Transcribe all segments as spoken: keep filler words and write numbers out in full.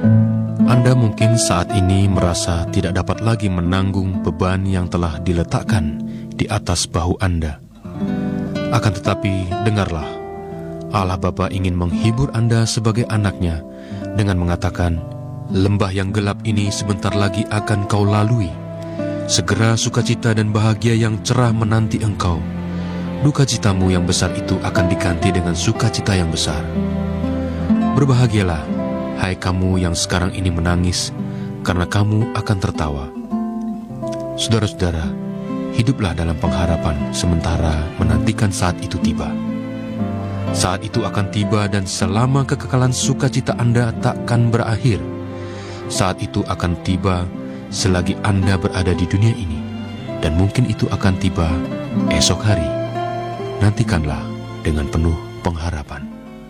Anda mungkin saat ini merasa tidak dapat lagi menanggung beban yang telah diletakkan di atas bahu Anda. Akan tetapi, dengarlah, Allah Bapa ingin menghibur Anda sebagai anaknya dengan mengatakan, lembah yang gelap ini sebentar lagi akan kau lalui. Segera sukacita dan bahagia yang cerah menanti engkau. Duka citamu yang besar itu akan diganti dengan sukacita yang besar. Berbahagialah, hai kamu yang sekarang ini menangis, karena kamu akan tertawa. Saudara-saudara, hiduplah dalam pengharapan sementara menantikan saat itu tiba. Saat itu akan tiba dan selama kekekalan sukacita Anda takkan berakhir. Saat itu akan tiba selagi Anda berada di dunia ini, dan mungkin itu akan tiba esok hari. Nantikanlah dengan penuh pengharapan.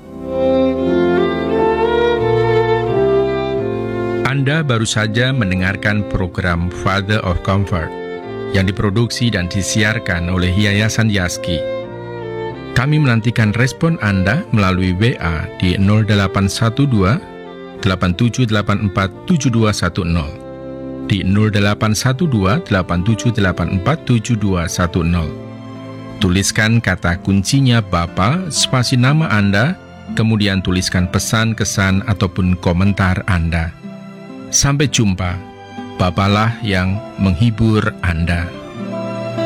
Anda baru saja mendengarkan program Father of Comfort yang diproduksi dan disiarkan oleh Yayasan Yaski. Kami menantikan respon Anda melalui W A di nol delapan satu dua, delapan tujuh delapan empat, tujuh dua satu nol, di nol delapan satu dua, delapan tujuh delapan empat, tujuh dua satu nol. Tuliskan kata kuncinya Bapa, spasi nama Anda, kemudian tuliskan pesan, kesan, ataupun komentar Anda. Sampai jumpa, Bapalah yang menghibur Anda.